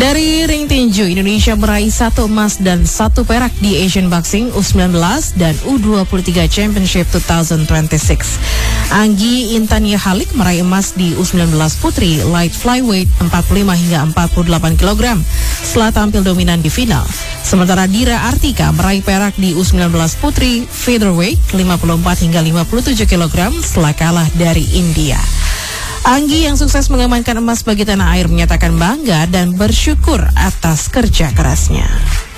Dari ring tinju, Indonesia meraih 1 emas dan 1 perak di Asian Boxing U19 dan U23 Championship 2026. Anggi Intania Halik meraih emas di U19 Putri Light Flyweight 45 hingga 48 kg setelah tampil dominan di final. Sementara Dira Artika meraih perak di U19 Putri Featherweight 54 hingga 57 kg setelah kalah dari India. Anggi yang sukses mengamankan emas bagi tanah air menyatakan bangga dan bersyukur atas kerja kerasnya.